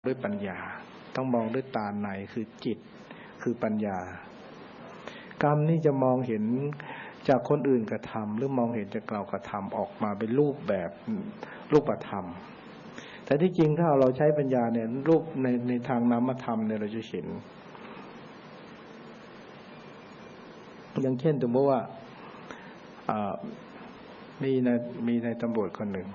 ด้วยปัญญาต้องมองด้วยตาในคือจิตคือปัญญา กรรมนี่จะมองเห็นจากคนอื่นกระทำหรือมองเห็นจากเรากระทำออกมาเป็นรูปแบบรูปธรรมแต่ที่จริงถ้าเราใช้ปัญญาเนี่ยรูปในทางนามธรรมเนี่ยเราจะเห็นอย่างเช่นสมมติว่ามีในตำรวจคนหนึ่ง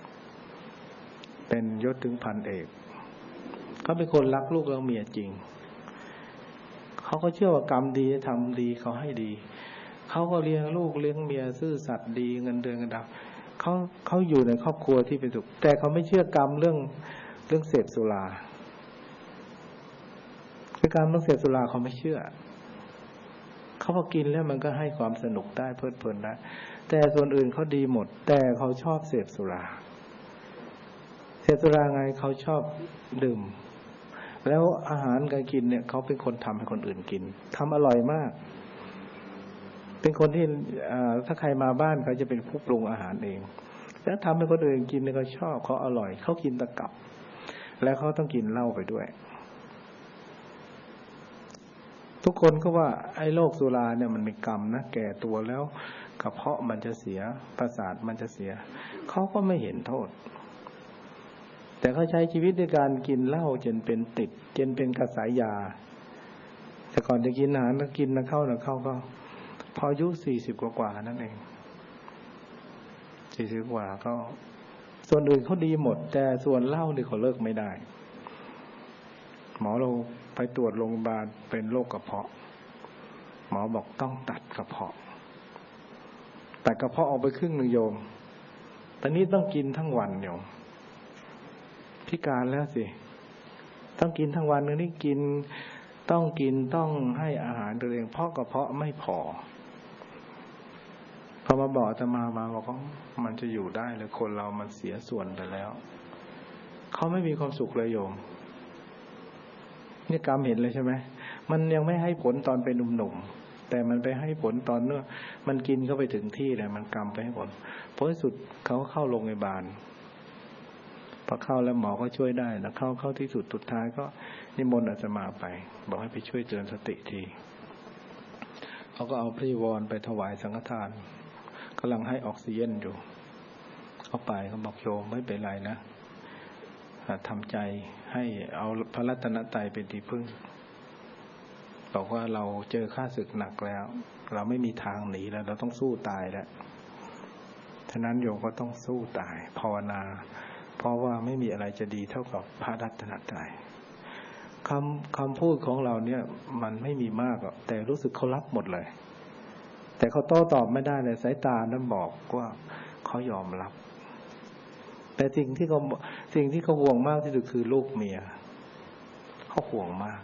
เป็นยศถึงพันเอกเขาเป็นคนรักลูกรักเมียจริงเขาก็เชื่อว่ากรรมดีทำดีเขาให้ดีเขาก็เลี้ยงลูกเลี้ยงเมียซื่อสัตย์ดีเงินเดือนกันดาวเขาอยู่ในครอบครัวที่เป็นสุขแต่เขาไม่เชื่อกรรมเรื่องเสพสุราคือการเรื่องเสพสุราเขาไม่เชื่อเขาพอกินแล้วมันก็ให้ความสนุกได้เพลิดเพลินได้แต่ส่วนอื่นเขาดีหมดแต่เขาชอบเสพสุราไงเขาชอบดื่มแล้วอาหารการกินเนี่ยเขาเป็นคนทำให้คนอื่นกินทำอร่อยมากเป็นคนที่ถ้าใครมาบ้านเขาจะเป็นผู้ปรุงอาหารเองแล้วทำให้คนอื่นกินเนี่ยเขาชอบเขาอร่อยเขากินตะกับแล้วเขาต้องกินเหล้าไปด้วยทุกคนก็ว่าไอ้โรคสุราเนี่ยมันเป็นกรรมนะแก่ตัวแล้วกระเพาะมันจะเสียประสาทมันจะเสียเขาก็ไม่เห็นโทษแต่เขาใช้ชีวิตด้วยการกินเหล้าจนเป็นติดจนเป็นกระสายยาแต่ก่อนจะกินอาหารก็กินนะเข้าก็พออายุ40กว่านั่นเอง40กว่าก็ส่วนอื่นเขาดีหมดแต่ส่วนเหล้านี่เขาเลิกไม่ได้หมอเราไปตรวจโรงพยาบาลเป็นโรคกระเพาะหมอบอกต้องตัดกระเพาะแต่กระเพาะออกไปครึ่งนึงโยมตอนนี้ต้องกินทั้งวันโยมพิการแล้วสิต้องกินทั้งวันนี่ต้องให้อาหารตัวเองเพราะกระเพาะไม่พอพอมาบอกอาตมาบอกว่ามันจะอยู่ได้เลยคนเรามันเสียส่วนไปแล้วเขาไม่มีความสุขเลยโยมนี่กรรมเห็นเลยใช่ไหมมันยังไม่ให้ผลตอนเป็นหนุ่มๆแต่มันไปให้ผลตอนเนื้อมันกินเข้าไปถึงที่เลยมันกรรมไปให้ผลผลที่สุดเขาเข้าโรงพยาบาลพอเข้าแล้วหมอก็ช่วยได้แล้วเข้าที่สุดท้ายก็นิมนต์อาตมาไปบอกให้ไปช่วยเตือนสติทีเขาก็เอาพระจีวรไปถวายสังฆทานกำลังให้ออกซิเจนอยู่เขาไปเขาบอกโยมไม่เป็นไรนะทำใจให้เอาพระรัตนตรัยเป็นที่พึ่งบอกว่าเราเจอข้าศึกหนักแล้วเราไม่มีทางหนีแล้วเราต้องสู้ตายแล้วฉะนั้นโยมก็ต้องสู้ตายภาวนาเพราะว่าไม่มีอะไรจะดีเท่ากับพระรัตนตรัยคำพูดของเราเนี่ยมันไม่มีมากหรอกแต่รู้สึกเขารับหมดเลยแต่เขาโต้ตอบไม่ได้เลยสายตานั้นบอกว่าเขายอมรับแต่สิ่งที่เขาห่วงมากที่สุดคือลูกเมียเขาห่วงมาก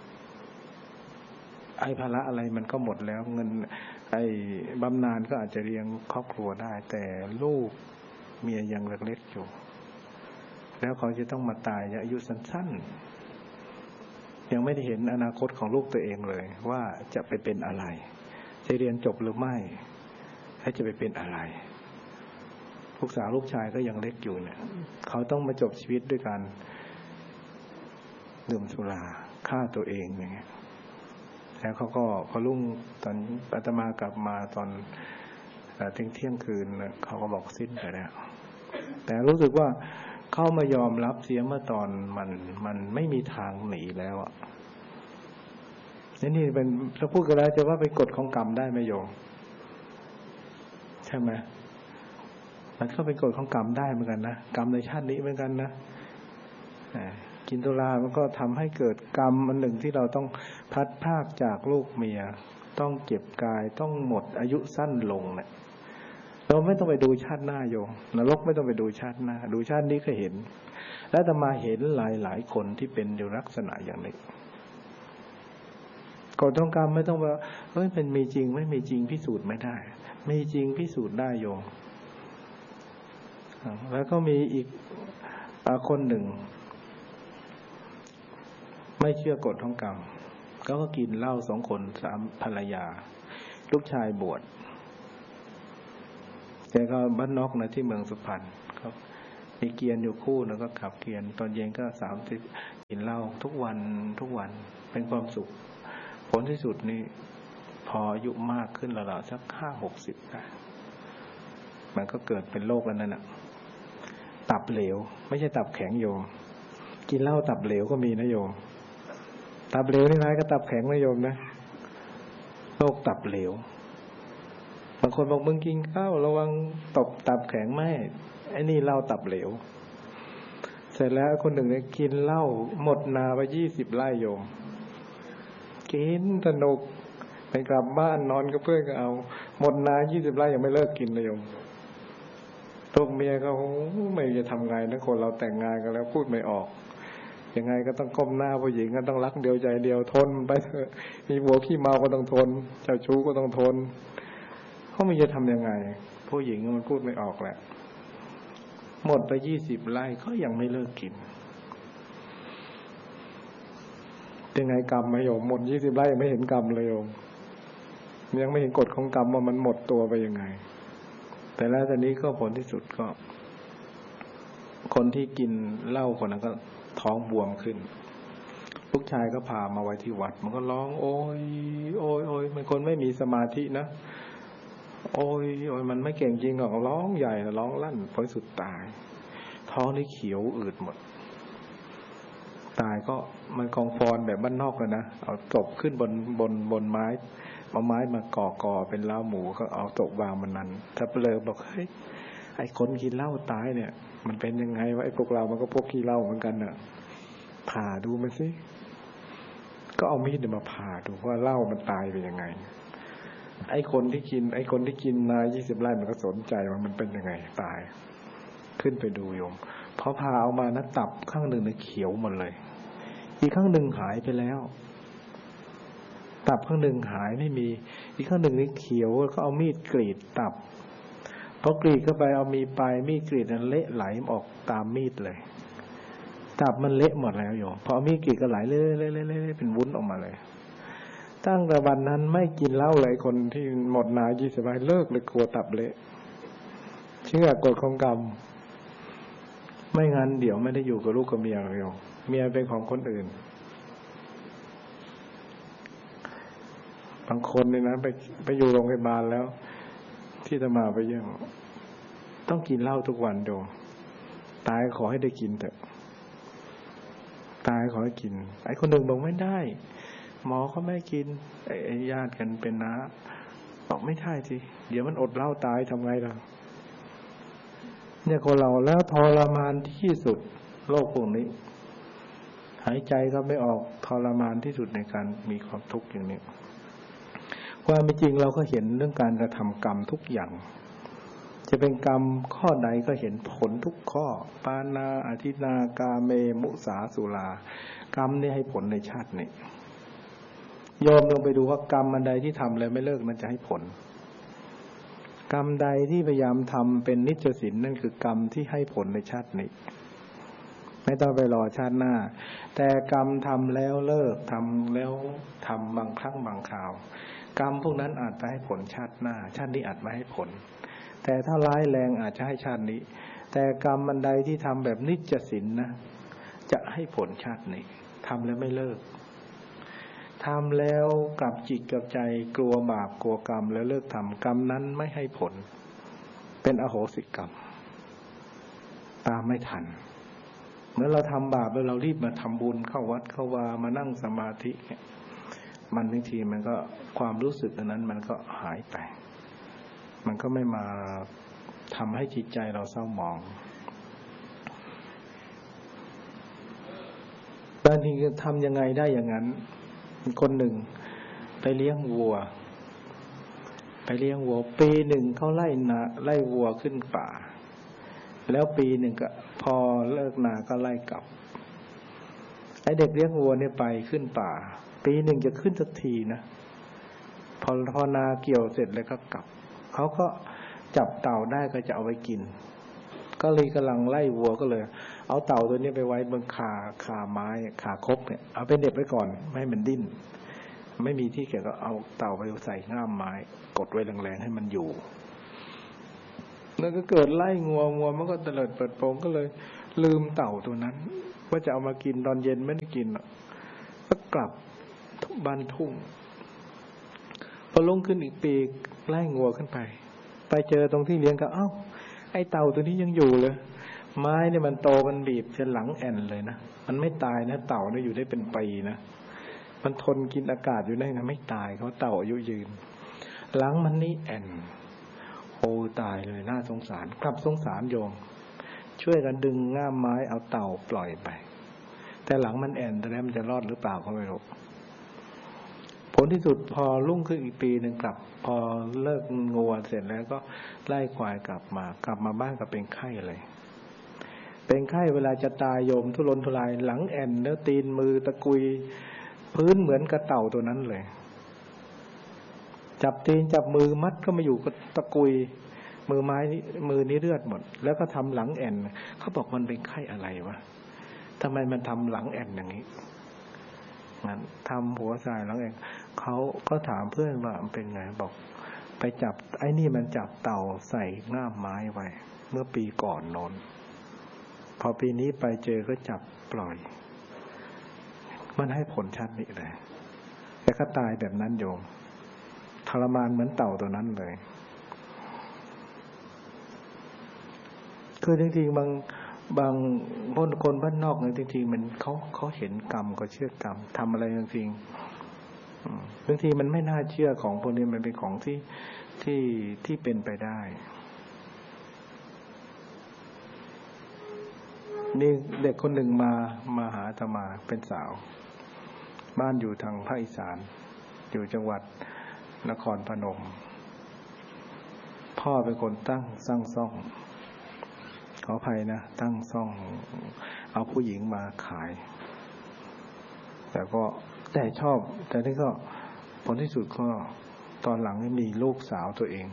ไอ้ภาระอะไรมันก็หมดแล้วเงินไอ้บำนาญก็อาจจะเลี้ยงครอบครัวได้แต่ลูกเมียยังเล็กๆอยู่แล้วเขาจะต้องมาตายอายุสั้นๆยังไม่ได้เห็นอนาคตของลูกตัวเองเลยว่าจะไปเป็นอะไรจะเรียนจบหรือไม่ให้จะไปเป็นอะไรลูกสาวลูกชายก็ยังเล็กอยู่เนี่ยเขาต้องมาจบชีวิตด้วยการดื่มสุราฆ่าตัวเองอย่างเงี้ยแล้วเขาก็พอรุ่งตอนอาตมากลับมาตอนเที่ยงคืนเขาก็บอกสิ้นไปแล้วแต่รู้สึกว่าเขามายอมรับเสียเมื่อตอนมันไม่มีทางหนีแล้วอ่ะนี่เป็นถ้าพูดกันแล้วจะว่าเป็นกฎของกรรมได้ไหมโยมใช่ไหมมันก็เป็นกฎของกรรมได้เหมือนกันนะกรรมในชาตินี้เหมือนกันนะกินสุรามันก็ทำให้เกิดกรรมอันหนึ่งที่เราต้องพัดพรากจากลูกเมียต้องเจ็บกายต้องหมดอายุสั้นลงเนี่ยเราไม่ต้องไปดูชาติหน้าโยมนรกไม่ต้องไปดูชาติหน้าดูชาตินี้ก็เห็นแล้วอาตมาเห็นหลายคนที่เป็นอยู่ลักษณะอย่างนี้กฎของกรรมไม่ต้องว่าเฮ้ยเป็นมีจริงไม่มีจริงพิสูจน์ไม่ได้มีจริงพิสูจน์ได้โยมแล้วก็มีอีกคนหนึ่งไม่เชื่อกฎของกรรมเขาก็กินเหล้า2 คน3 ภรรยาลูกชายบวชแต่ก็บ้านนอกนะที่เมืองสุพรรณครับมีเกียร์อยู่คู่แล้วก็ขับเกียร์ตอนเย็นก็30กินเหล้าทุกวันเป็นความสุขผลที่สุดนี่พออายุมากขึ้นแล้วสัก50-60ได้มันก็เกิดเป็นโรคแล้วนั่นน่ะตับเหลวไม่ใช่ตับแข็งโยมกินเหล้าตับเหลวก็มีนะโยมตับเหลวนี่ร้ายก็ตับแข็งนะโยมนะโรคตับเหลวบางคนบอกมึงกินข้าวระวังตบตับแข็งไม่ไอ้นี่เหล้าตับเหลวเสร็จแล้วคนหนึ่งเนี่ยกินเหล้าหมดนาไป20 ไร่โยมกินสนุกไปกลับบ้านนอนกับเพื่อนก็เอาหมดนา20 ไร่ยังไม่เลิกกินเลยโยมพวกเมียก็ไม่จะทำไงนะคนเราแต่งงานกันแล้วพูดไม่ออกยังไงก็ต้องก้มหน้าผู้หญิงก็ต้องรักเดียวใจเดียวทนไปเถอะมีผัวขี้เมาก็ต้องทนเจ้าชู้ก็ต้องทนเขาไม่จะทำยังไงผู้หญิงมันพูดไม่ออกแหละหมดไป20 ไร่ก็ยังไม่เลิกกินยังไงกรรมมาโยมหมด20 ไร่ยังไม่เห็นกรรมเลยโยมยังไม่เห็นกฎของกรรมว่ามันหมดตัวไปยังไงแต่แล้วตอนนี้ก็ผลที่สุดก็คนที่กินเหล้าคนนั้นก็ท้องบวมขึ้นลูกชายก็พามาไว้ที่วัดมันก็ร้องโอยโอยโอยมันคนไม่มีสมาธินะโอยโอยมันไม่เก่งจริงหรอกร้องใหญ่ร้องลั่นผลสุดตายท้องนี่เขียวอืดหมดตายก็มันกองฟอนแบบบ้านนอกเลยนะเอาศพขึ้นบนไม้เอาไม้มาก่อเป็นเล้าหมูก็เอาศพวางมันนั้นถ้าเปลือยบอกเฮ้ยไอ้คนกินเหล้าตายเนี่ยมันเป็นยังไงวะไอ้พวกเรามันก็พวกขี้เหล้าเหมือนกันน่ะผ่าดูมันสิก็เอามีดมาผ่าดูว่าเหล้ามันตายเป็นยังไงไอ้คนที่กินมา20 ไร่มันก็สนใจว่ามันเป็นยังไงตายขึ้นไปดูโยมพอผ่าเอามานะตับข้างหนึ่งเนี่ยเขียวหมดเลยอีกข้างหนึ่งหายไปแล้วตับข้างหนึ่งหายไม่มีอีกข้างหนึ่งนี่เขียวก็เอามีดกรีดตับพอกรีดเข้าไปเอามีปลายมีดกรีดนั้นเละไหลออกตามมีดเลยตับมันเละหมดแล้วโยมพอเอามีดกรีดก็ไหลเละเป็นวุ้นออกมาเลยตั้งแต่วันนั้นไม่กินเหล้าเลยคนที่หมดนา20 ไร่เลิกเลยกลัวตับเละเชื่อกฎของกรรมไม่งั้นเดี๋ยวไม่ได้อยู่กับลูกกับเมียเลยโยมเมียเป็นของคนอื่นบางคนเนี่ยนะไปอยู่โรงพยาบาลแล้วที่จะมาไปเยี่ยมต้องกินเหล้าทุกวันโยมตายขอให้ได้กินเถอะตายขอให้กินไอ้คนหนึ่งบอกไม่ได้หมอเขาไม่กินไอ้ญาติกันเป็นน้าบอกไม่ได้สิเดี๋ยวมันอดเหล้าตายทำไงล่ะเนี่ยคนเราแล้วทรมานที่สุดโรคพวกนี้หายใจก็ไม่ออกทรมานที่สุดในการมีความทุกข์อย่างนี้ความเป็นจริงเราก็เห็นเรื่องการกระทำกรรมทุกอย่างจะเป็นกรรมข้อใดก็เห็นผลทุกข้อปานาอธินากาเมมุสาสุรากรรมนี่ให้ผลในชาตินี้โยมลงไปดูว่ากรรมอันใดที่ทำแล้วไม่เลิกมันจะให้ผลกรรมใดที่พยายามทำเป็นนิจศีลนั่นคือกรรมที่ให้ผลในชาตินี้ไม่ต้องไปรอชาติหน้าแต่กรรมทำแล้วเลิกทำแล้วทำบางครั้งบางคราวกรรมพวกนั้นอาจจะให้ผลชาติหน้าชาตินี้อาจไม่ให้ผลแต่ถ้าร้ายแรงอาจจะให้ชาตินี้แต่กรรมอันใดที่ทำแบบนิจศีลนะจะให้ผลชาตินี้ทำแล้วไม่เลิกทำแล้วกลับจิตกลับใจกลัวบาปกลัวกรรมแล้วเลิกทำกรรมนั้นไม่ให้ผลเป็นอโหสิกรรมตามไม่ทันเมื่อเราทำบาปแล้วเรารีบมาทำบุญเข้าวัดเข้าวามานั่งสมาธิมันบางทีมันก็ความรู้สึกอันนั้นมันก็หายไปมันก็ไม่มาทำให้จิตใจเราเศร้าหมองบางทีก็ทำยังไงได้อย่างนั้นคนหนึ่งไปเลี้ยงวัวปีหนึ่งเขาไล่วัวขึ้นป่าแล้วปีหนึ่งก็พอเลิกนาก็ไล่กลับไอ้เด็กเลี้ยงวัวเนี่ยไปขึ้นป่าปีหนึ่งจะขึ้นสักทีนะพอนาเกี่ยวเสร็จแล้วก็กลับเขาก็จับเต่าได้ก็จะเอาไว้กินก็เลยกำลังไล่วัวก็เลยเอาเต่าตัวนี้ไปไว้บนขาไม้ขาคบเนี่ยเอาไปเหน็บไว้ก่อนไม่ให้มันดิ้นไม่มีที่แกก็เอาเต่าไปใส่ง่ามไม้กดไว้แรงๆให้มันอยู่แล้วก็เกิดไล่งัวมันก็เตลิดเปิดโปงก็เลยลืมเต่าตัวนั้นว่าจะเอามากินตอนเย็นไม่ได้กินก็กลับบ้านทุ่งพอลงขึ้นอีกปีไล่งัวขึ้นไปเจอตรงที่เลี้ยงก็เอ้าไอ้เต่าตัวนี้ยังอยู่เลยไม้เนี่ยมันโตมันบีบจนหลังแอนเลยนะมันไม่ตายนะเต่าเนี่ยอยู่ได้เป็นปีนะมันทนกินอากาศอยู่ได้นะไม่ตายเขาเต่าอายุยืนหลังมันนี่แอนโอ้ตายเลยน่าสงสารกลับสงสารโยมช่วยกันดึงง่ามไม้เอาเต่าปล่อยไปแต่หลังมันแอนแต่แล้วมันจะรอดหรือเปล่าก็ไม่รู้ผลที่สุดพอรุ่งขึ้นอีกปีหนึ่งกลับพอเลิกงัวเสร็จแล้วก็ไล่ควายกลับมาบ้านก็เป็นไข้เลยเป็นไข้เวลาจะตายโยมทุรนทุรายหลังแอนเนื้อตีนมือตะกุยพื้นเหมือนกระเต่าตัวนั้นเลยจับตีนจับมือมัดก็มาอยู่กับตะกุยมือไม้นี้มือนี้เลือดหมดแล้วก็ทำหลังแอนเขาบอกมันเป็นไข้อะไรวะทำไมมันทำหลังแอนอย่างนี้งั้นทำหัวทรายหลังแอนเขาก็ถามเพื่อนว่ามันเป็นไงบอกไปจับไอ้นี่มันจับเต่าใส่ง่ามไม้ไว้เมื่อปีก่อนนนพอปีนี้ไปเจอก็จับปล่อยมันให้ผลชัดนี่เลยแต่ก็ตายแบบนั้นโยมทรมานเหมือนเต่าตัวนั้นเลยคือจริงๆบางคนบ้านนอกเนี่ยจริงๆมันเขาเห็นกรรมก็เชื่อกรรมทำอะไรจริงๆบางทีมันไม่น่าเชื่อของพวกนี้มันเป็นของที่เป็นไปได้นี่เด็กคนหนึ่งมาหาอาตมาเป็นสาวบ้านอยู่ทางภาคอีสานอยู่จังหวัดนครพนมพ่อเป็นคนตั้งสร้างซ่องขออภัยนะตั้งซ่องเอาผู้หญิงมาขายแต่ชอบแต่นี่ก็ผลที่สุดก็ตอนหลังมีลูกสาวตัวเอง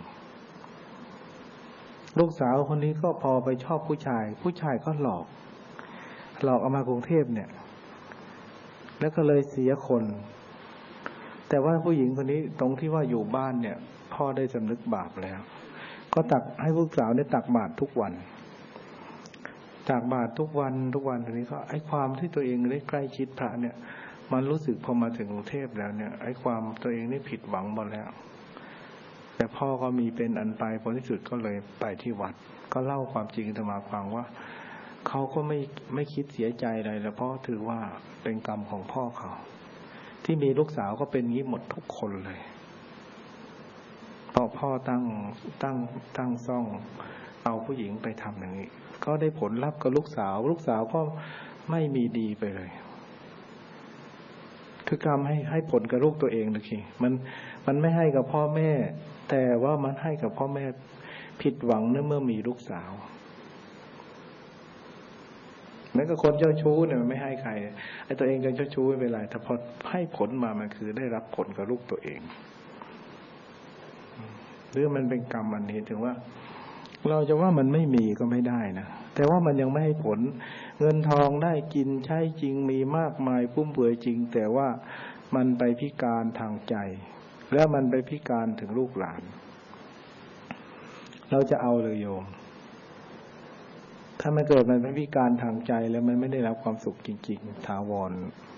ลูกสาวคนนี้ก็พอไปชอบผู้ชายก็หลอกเอามากรุงเทพเนี่ยแล้วก็เลยเสียคนแต่ว่าผู้หญิงคนนี้ตรงที่ว่าอยู่บ้านเนี่ยพ่อได้สำนึกบาปแล้วก็ตักให้ลูกสาวเนี่ยตักบาตรทุกวันตักบาตรทุกวันทีนี้ก็ไอ้ความที่ตัวเองได้ใกล้ชิดพระเนี่ยมันรู้สึกพอมาถึงกรุงเทพแล้วเนี่ยไอ้ความตัวเองนี่ผิดหวังหมดแล้วแต่พ่อก็มีเป็นอันไปผลที่สุดก็เลยไปที่วัดก็เล่าความจริงอาตมาฟังว่าเขาก็ไม่คิดเสียใจอะไรแล้วเพราะถือว่าเป็นกรรมของพ่อเขาที่มีลูกสาวก็เป็นงี้หมดทุกคนเลยเพราะพ่อตั้งซ่องเอาผู้หญิงไปทำอย่างนี้ก็ได้ผลลัพธ์กับลูกสาวก็ไม่มีดีไปเลยคือกรรมให้ผลกับลูกตัวเองนะคีมันไม่ให้กับพ่อแม่แต่ว่ามันให้กับพ่อแม่ผิดหวังเมื่อมีลูกสาวแม้กับคนเจ้าชู้เนี่ยมันไม่ให้ใครไอ้ตัวเองยังเจ้าชู้ไม่เป็นไรแต่พอให้ผลมามันคือได้รับผลกับลูกตัวเองหรือมันเป็นกรรมอันนี้ถึงว่าเราจะว่ามันไม่มีก็ไม่ได้นะแต่ว่ามันยังไม่ให้ผลเงินทองได้กินใช้จริงมีมากมายฟุ่มเฟือยจริงแต่ว่ามันไปพิการทางใจแล้วมันไปพิการถึงลูกหลานเราจะเอาเลยโยมถ้ามันเกิดมันเป็นพิการทางใจแล้วมันไม่ได้รับความสุขจริงๆถาวร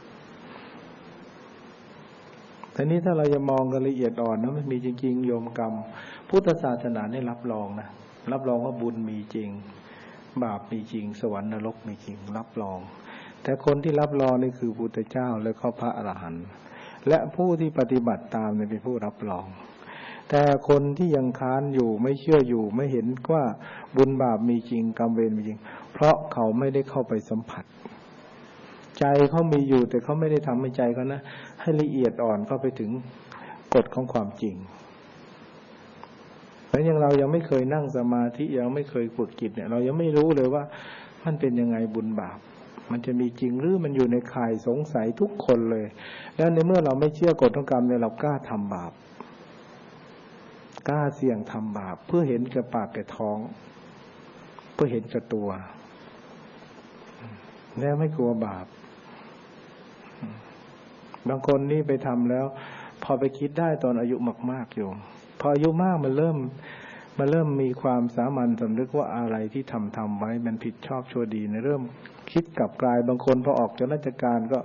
ทีนี้ถ้าเราจะมองกันละเอียดอ่อนนะมันมีจริงๆโยมกรรมพุทธศาสนาได้รับรองนะรับรองว่าบุญมีจริงบาปมีจริงสวรรค์นรกมีจริงรับรองแต่คนที่รับรองนี่คือพุทธเจ้าและพระอรหันต์และผู้ที่ปฏิบัติตามเนี่ยเป็นผู้รับรองแต่คนที่ยังค้านอยู่ไม่เชื่ออยู่ไม่เห็นว่าบุญบาปมีจริงกรรมเวรมีจริงเพราะเขาไม่ได้เข้าไปสัมผัสใจเขามีอยู่แต่เขาไม่ได้ทำให้ใจเขานะให้ละเอียดอ่อนเข้าไปถึงกฎของความจริงแล้วอย่างเรายังไม่เคยนั่งสมาธิยังไม่เคยฝึกจิตเนี่ยเรายังไม่รู้เลยว่ามันเป็นยังไงบุญบาปมันจะมีจริงหรือมันอยู่ในข่ายสงสัยทุกคนเลยแล้วในเมื่อเราไม่เชื่อกฎของกรรมเนี่ยเรากล้าทำบาปกล้าเสี่ยงทำบาปเพื่อเห็นแก่ปากแก่ท้องเพื่อเห็นแก่ตัวแล้วไม่กลัวบาปบางคนนี่ไปทำแล้วพอไปคิดได้ตอนอายุมากๆอยู่พออายุมากมันเริ่มมาเริ่มมีความสามัญสำนึกว่าอะไรที่ทำไว้มันผิดชอบชั่วดีเริ่มคิดกลับกลายบางคนพอออกจากราชการก็